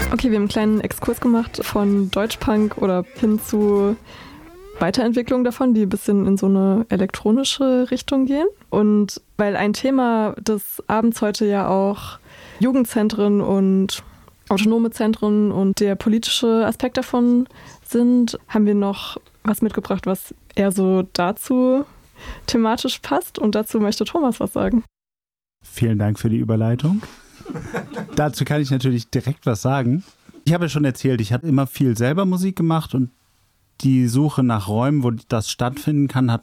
Okay, wir haben einen kleinen Exkurs gemacht von Deutschpunk oder hin zu Weiterentwicklung davon, die ein bisschen in so eine elektronische Richtung gehen. Und weil ein Thema des Abends heute ja auch Jugendzentren und autonome Zentren und der politische Aspekt davon sind, haben wir noch was mitgebracht, was eher so dazu thematisch passt. Und dazu möchte Thomas was sagen. Vielen Dank für die Überleitung. Dazu kann ich natürlich direkt was sagen. Ich habe ja schon erzählt, ich habe immer viel selber Musik gemacht und die Suche nach Räumen, wo das stattfinden kann, hat